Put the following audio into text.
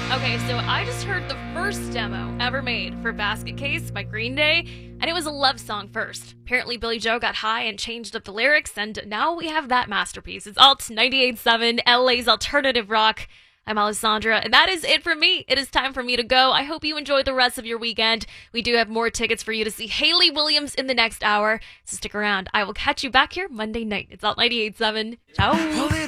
Okay, so I just heard the first demo ever made for Basket Case by Green Day, and it was a love song first. Apparently, Billy Joe got high and changed up the lyrics, and now we have that masterpiece. It's Alt 98.7, LA's alternative rock. I'm Alessandra, and that is it for me. It is time for me to go. I hope you enjoy the rest of your weekend. We do have more tickets for you to see Hayley Williams in the next hour, so stick around. I will catch you back here Monday night. It's Alt 98.7. Ciao.